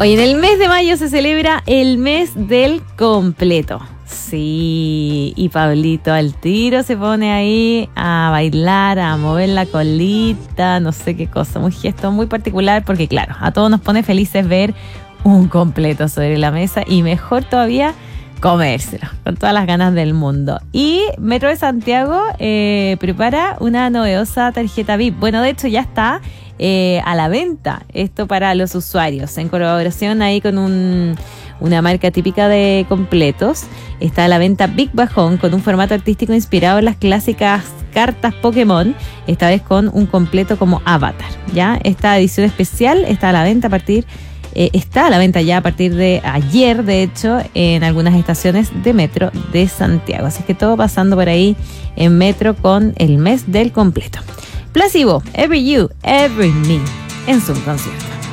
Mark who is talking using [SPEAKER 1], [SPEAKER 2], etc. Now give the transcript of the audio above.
[SPEAKER 1] Hoy en el mes de mayo se celebra el mes del completo. Sí, y Pablito al tiro se pone ahí a bailar, a mover la colita, no sé qué cosa, un gesto muy particular porque claro, a todos nos pone felices ver un completo sobre la mesa y mejor todavía comérselo, con todas las ganas del mundo. Y Metro de Santiago prepara una novedosa tarjeta VIP. Bueno, de hecho ya está a la venta esto para los usuarios, en colaboración ahí con una marca típica de completos. Está a la venta Big Bajón con un formato artístico inspirado en las clásicas cartas Pokémon, esta vez con un completo como avatar, ¿ya? Esta edición especial está a la venta ya a partir de ayer, de hecho, en algunas estaciones de Metro de Santiago. Así que todo pasando por ahí en Metro con el mes del completo. Placebo, Every You, Every Me, en su concierto.